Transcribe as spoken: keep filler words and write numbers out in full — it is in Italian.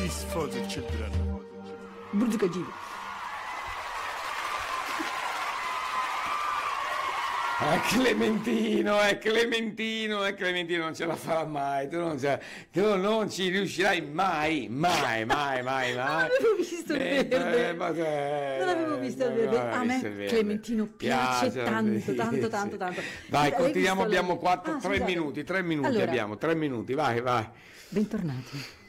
Peace for the children. Burgiugagiro. È Clementino, è Clementino, è Clementino, non ce la farà mai, tu non, ce, tu non ci riuscirai mai, mai, mai, mai, mai. Non avevo visto il Eh, verde, eh, ma te- non avevo visto il non verde, avevo a me visto il verde. Clementino piace Piace, tanto, sì, tanto, sì. tanto, tanto. Vai, Hai continuiamo, visto le- abbiamo quattro, Ah, tre scusate. minuti, tre minuti Allora, abbiamo, tre minuti, vai, vai. bentornati.